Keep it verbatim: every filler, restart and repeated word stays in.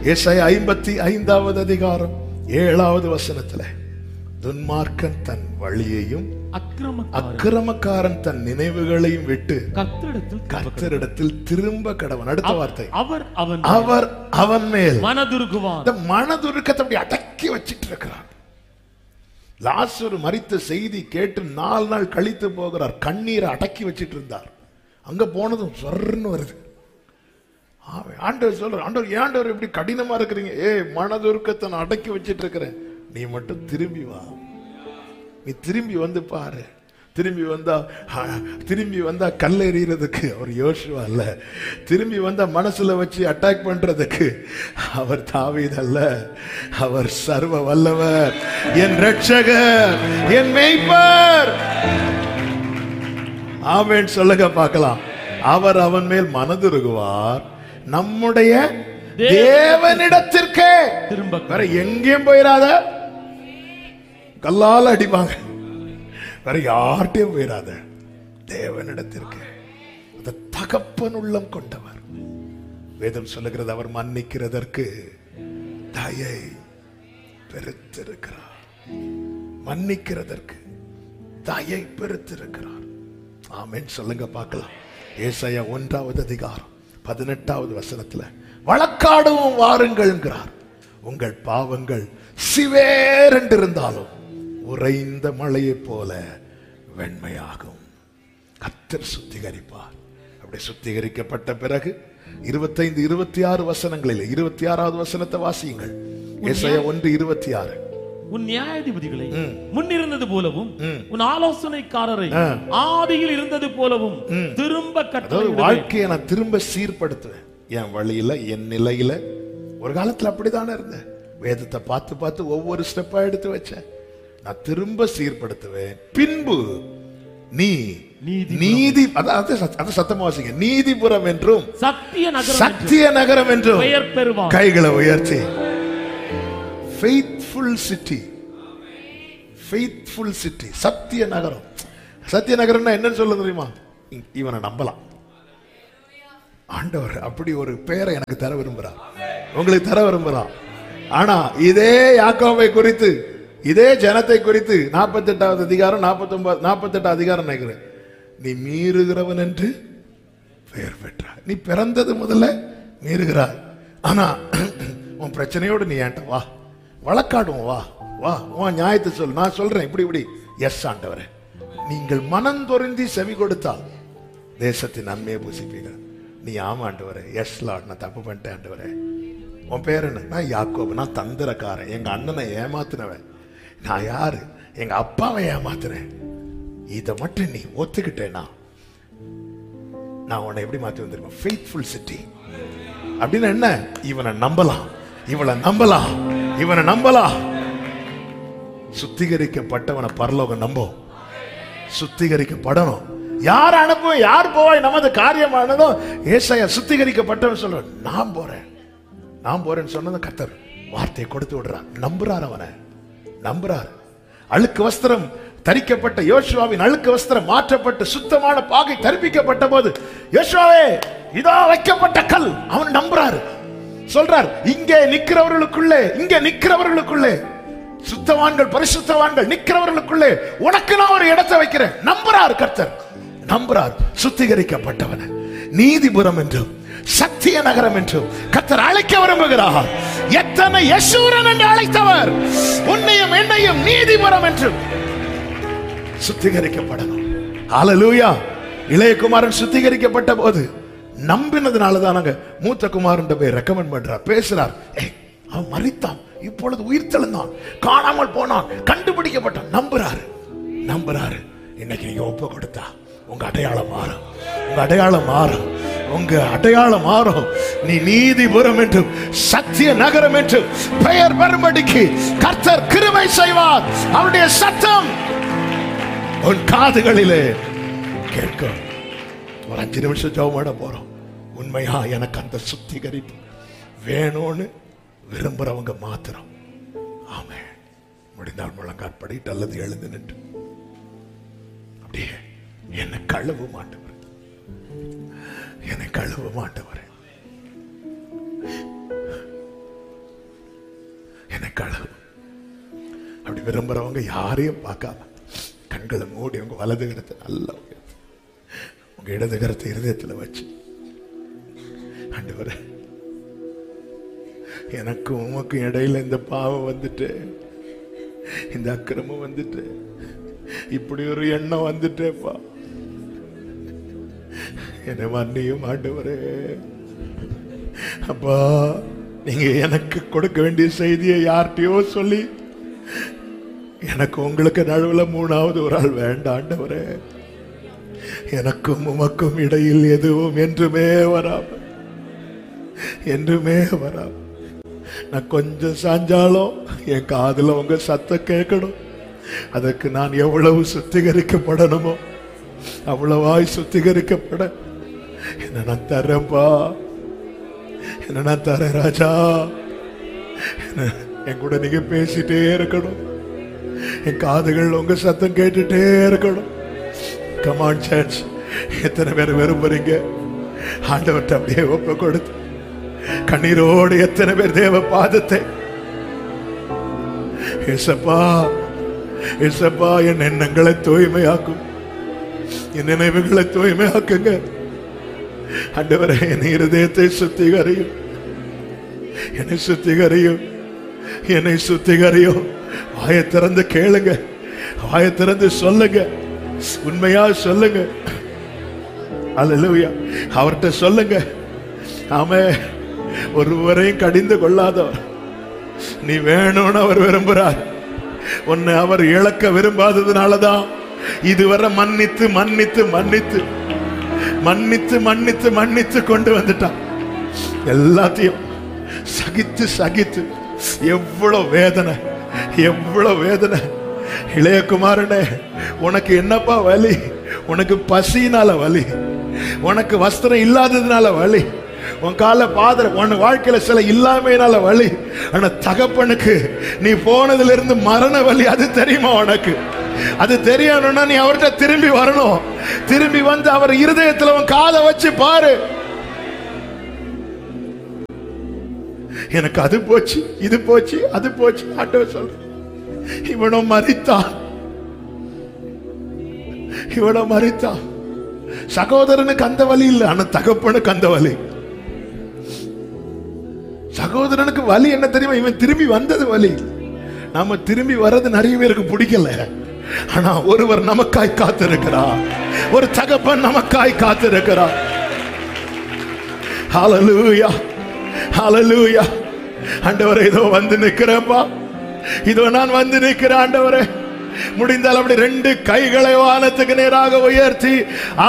ஏசாயா ஐம்பத்தி ஐந்தாவது அதிகாரம் ஏழாவது வசனத்துல, துன்மார்க்கன் தன் வழியையும் அக்கிரமக்காரன் தன் நினைவுகளையும் விட்டு கர்த்தரிடத்தில் திரும்ப கடவன். அடுத்த வார்த்தை, அவர் அவர் அவன் மேல் மனதுருகுவார். இந்த மனதுருக்கத்தை அப்படி அடக்கி வச்சிட்டு இருக்கிறார். லாசரு மரித்த செய்தி கேட்டு நாலு நாள் கழித்து போகிறார். கண்ணீரை அடக்கி வச்சிட்டு இருந்தார். அங்க போனதும் சொர்ன்னு வருது. ஆண்டவர் சொல்ற, ஆண்டவர் ஏன் ஆண்டவர் இப்படி கடினமா இருக்கிறீங்க? ஏ, மனதுருக்கத்தை நான் அடக்கி வச்சிட்டு இருக்கிறேன், நீ மட்டும் திரும்பி வா. நீ திரும்பி வந்து பாரு. திரும்பி வந்தா திரும்பி வந்தா கல் எறிகிறதுக்கு அவர் யோசுவா அல்ல. திரும்பி வந்தா மனசுல வச்சு அட்டாக் பண்றதுக்கு அவர் தாவீது அல்ல. அவர் சர்வ வல்லவர், என் ரட்சகர், என் மேய்ப்பர். ஆமென் சொல்லுங்க பார்க்கலாம். அவர் அவன் மேல் மனதுருகுவார், நம்முடைய தேவனிடத்திற்கே திரும்ப. வேற எங்கேயும் போயிடாத. கல்லால் அடிப்பாங்க, வேற யார்கிட்டயும் போயிடாத. தேவனிடத்திற்கு. அந்த தகப்பன் உள்ளம் கொண்டவர். வேதம் சொல்லுகிறது, அவர் மன்னிக்கிறதற்கு தயை பெருத்திருக்கிறார். மன்னிக்கிறதற்கு தயை பெருத்திருக்கிறார். ஆமென் சொல்லுங்க பார்க்கலாம். ஏசாயா ஒன்றாவது அதிகாரம் பதினெட்டாவது வசனத்துல, வழக்காடுவோம் வாருங்கள் என்கிறார். உங்கள் பாவங்கள் சிவேர் என்றிருந்தாலும் உறைந்த மழையை போல வெண்மையாகும். கர்த்தர் சுத்திகரிப்பார். அப்படி சுத்திகரிக்கப்பட்ட பிறகு இருபத்தைந்து இருபத்தி ஆறு வசனங்களில் இருபத்தி ஆறாவது வசனத்தை வாசியுங்கள். ஏசாயா ஒன்று இருபத்தி ஆறு. உன் நியாயாதிபதிகளை முன்னிருந்தது போலவும் உன் ஆலோசனைக்காரரை ஆதியில் இருந்தது போலவும் திரும்ப கட்ட. வாழ்க்கையை நான் திரும்ப சீர்படுத்துவேன். என் வழியில, என் நிலையில. ஒரு காலத்துல அப்படித்தானே இருந்தேன். வேதத்தை பார்த்து பார்த்து ஒவ்வொரு ஸ்டெப்பா எடுத்து வச்சேன். நான் திரும்ப சீர்படுத்துவேன். பின்பு நீ நீதி, அதாவது சத்தமா வாசிங்க, நீதிபுரம் என்றும் சத்திய நகரம் சத்திய நகரம் என்றும் பெயர் பெறுவார். கைகளை உயர்த்தி, ஃபெய்த்ஃபுல் சிட்டி, ஃபெய்த்ஃபுல் சிட்டி, சத்திய நகரம். சத்திய நகரம்னா என்னன்னு சொல்ல தெரியுமா? இவனை நம்பலாம். ஆண்டவர் அப்படி ஒரு பெயரை எனக்கு தர விரும்புறார், உங்களுக்கு தர விரும்புறார். ஆனா இதே யாக்கோபை குறித்து, இதே ஜனத்தை குறித்து நாற்பத்தி எட்டாவது அதிகாரம் நாற்பத்தி ஒன்பது நாற்பத்தி எட்டாம் அதிகாரம் நினைக்கிறேன், நீ மீறுகிறவன் என்று பெயர் பெற்றார். நீ பிறந்தது முதல்ல மீறுகிறாய். ஆனா உன் பிரச்சனையோடு நீ ஏன்ட்ட வா, வழக்காடுவோம், வா வா, உன் நியாயத்தை சொல், நான் சொல்றேன் இப்படி இப்படி. எஸ் ஆண்டவரே, நீங்கள் மனந்தொருந்தி செவி கொடுத்தால் தேசத்தின் நன்மையை பூசிப்பீர்கள். நீ ஆமா ஆண்டவரே, எஸ் லார்ட், நான் தப்பு பண்ணிட்டேன் ஆண்டவரே. உன் பேர் என்ன? நான் யாக்கோபு, நான் தந்திரக்காரன், எங்க அண்ணனை ஏமாத்தினவன். நான் யாரு? எங்க அப்பாவை ஏமாத்துறேன். இதை மட்டும் நீ ஒத்துக்கிட்டேன்னா நான் உன்னை எப்படி மாத்தி வந்துருவேன்? ஃபெய்த்ஃபுல் சிட்டி அப்படின்னு என்ன? இவனை நம்பலாம், இவளை நம்பலாம், இவனை நம்பலாம். சுத்திகரிக்கப்பட்டவனை பரலோகம் நம்பும். சுத்திகரிக்கப்படணும். யார் அனுப்பும், யார் போவாய், நமது காரியமானதோ. ஏசாயா சுத்திகரிக்கப்பட்டவன் சொல்ற, நான் போறேன், நான் போறேன்னு சொன்னது கர்த்தர் வார்த்தையை கொடுத்து விடுறார். நம்புறார், அவனை நம்புறார். அழுக்கு வஸ்திரம் தரிக்கப்பட்ட யோசுவாவின் அழுக்கு வஸ்திரம் மாற்றப்பட்டு சுத்தமான பாகை தரிப்பிக்கப்பட்ட போது, யோசுவாவே இதோ வைக்கப்பட்ட கல், அவன் நம்புறாரு. சொல்றார், இங்கே நிக்கிறவர்களுக்குள்ளே, இங்கே நிக்கிறவர்களுக்குள்ளே, சுத்தவான்கள் பரிசுத்தவான்கள் நிக்கிறவர்களுக்குள்ளே உனக்கு நான் ஒரு இடத்தை வைக்கிறேன். நம்புறார் கர்த்தர், நம்புறார். சுத்திகரிக்கப்பட்டவன நீதிபுரம் என்றும் சத்திய நகரம் என்றும் கர்த்தர் அழைக்க விரும்புகிறார். எத்தனை யசூரன் என்று அழைத்தவர் உன்னையும் என்னையும் நீதிபுரம் என்றும் சுத்திகரிக்கப்படணும். ஹல்லேலூயா. இளைய குமாரன் சுத்திகரிக்கப்பட்ட போது நம்பினதுனாலதான் நாங்க மூத்த குமாரன் போய் ரெக்கமெண்ட் பண்றார், பேசுறார். அவன் மரித்தான், இப்பொழுது உயிர் தெழுந்தான், காணாமல் போனான், கண்டுபிடிக்கப்பட்டான். நம்புறாரு, நம்புறாரு. இன்னைக்கு நீங்க ஒப்பு கொடுத்தா உங்க அடையாளம் மாறும், உங்க அடையாளம் மாறும், உங்க அடையாளம் மாறும். நீ நீதிபுரம் என்றும் சத்திய நகரம் என்றும் பெயர் பெறும்படிக்கு கர்த்தர் கிருபை செய்வார். அவருடைய சத்தம் உன் காதுகளிலே கேட்கும். ஒரு அஞ்சு நிமிஷம் ஜெபம் பண்ண போறோம். உண்மையா எனக்கு அந்த சுத்திகரிப்பு வேணும்னு விரும்புறவங்க மாத்திரம் ஆமென். முடிந்தால் முழங்காற்படிட்டு அல்லது எழுந்து நின்று அப்படியே என்னை கழுவ மாட்டவர், என்னை கழுவ மாட்டவர். கழுவு. அப்படி விரும்புறவங்க யாரையும் பார்க்காம கண்களை மூடி உங்க வலது கரத்தை நல்லா உங்க இடது கரத்தை இருதயத்தில் வச்சு, ஆண்டவரே எனக்கும் உமக்கும் இடையில இந்த பாவம் வந்துட்டு, இந்த அக்கிரமம் வந்துட்டு, இப்படி ஒரு எண்ணம் வந்துட்டேப்பா, என்னை மன்னியும் ஆண்டவரே. அப்பா நீங்க எனக்கு கொடுக்க வேண்டிய செய்தியை யார்கிட்டயோ சொல்லி எனக்கு உங்களுக்கு நடுவில் மூணாவது ஒரு ஆள் வேண்டாம் ஆண்டவரே. எனக்கும் உமக்கும் இடையில் எதுவும் என்றுமே வராம என்றுமே வராம நான் கொஞ்சம் சாஞ்சாலும் என் காதுல உங்க சத்தம் கேட்கணும். அதற்கு நான் எவ்வளவு சுத்திகரிக்கப்படணுமோ அவ்வளவாய் சுத்திகரிக்கப்பட என்ன நான் தரேன்பா, என்ன நான் தரேன் ராஜா. என் கூட நீங்க பேசிட்டே இருக்கணும், என் காதுகள் உங்க சத்தம் கேட்டுட்டே இருக்கணும். கமான் சர்ச், எத்தனை பேர் விரும்புறீங்க ஆண்டவர்கிட்ட அப்படியே ஒப்பு கொடுத்து கண்ணீரோடு எத்தனை பேர் தேவ பாதத்தை, ஏசப்பா ஏசப்பா என் எண்ணங்களை தூய்மையாக்கும், என் நினைவுகளை தூய்மையாக்குங்க ஆண்டவரே. என் இருதயத்தை சுத்திகரியும், என்னை சுத்திகரியும், என்னை சுத்திகரியும். வாயை திறந்து கேளுங்க, வாயை திறந்து சொல்லுங்க, உண்மையா சொல்லுங்க. அல்லேலூயா. அவர்கிட்ட சொல்லுங்க. ஆமே, ஒருவரையும் கடிந்து கொள்ளாதவர், நீ வேணும்னு அவர் விரும்புறார். உன்னை அவர் இழக்க விரும்பாததுனாலதான் இதுவரை மன்னித்து மன்னித்து மன்னித்து மன்னித்து மன்னித்து மன்னித்து கொண்டு வந்துட்டான். எல்லாத்தையும் சகித்து சகித்து எவ்வளவு வேதனை, எவ்வளவு வேதனை. இளையகுமாரனே, உனக்கு என்னப்பா வலி? உனக்கு பசினால வலி, உனக்கு வஸ்திரம் இல்லாததுனால வலி, உன் கால பாதர உன் வாழ்க்கையில சில இல்லாமையினால வலி. ஆனா தகப்பனுக்கு நீ போனதுல இருந்து மரண வலி, அது தெரியுமா உனக்கு? அது தெரியணும்னா நீ அவர்கிட்ட திரும்பி வரணும். திரும்பி வந்து அவர் இருதயத்துல உன் காதை வச்சு பாரு. எனக்கு அது போச்சு, இது போச்சு, அது போச்சு. ஆண்டவர் சொல்ற, இவனும் மரித்தான், இவனும் மரித்தான். சகோதரனுக்கு அந்த வலி இல்லை, ஆனா தகப்பனுக்கு அந்த வலி. சகோதரனுக்கு வலி என்ன தெரியுமா? இவன் திரும்பி வந்தது வலி. நாம திரும்பி வர்றது நிறைய பேருக்கு பிடிக்கல. ஆனா ஒருவர் நமக்காய் காத்திருக்கிறார், ஒரு தகப்பன் நமக்காய் காத்திருக்கிறார். ஹல்லேலூயா, ஹல்லேலூயா. ஆண்டவரே, இதோ வந்து நிக்கிறேன்ப்பா, இதோ நான் வந்து நிக்கிறேன் ஆண்டவரே. முடிந்தால் அப்படி ரெண்டு கைகளை வானத்துக்கு நேராக உயர்த்தி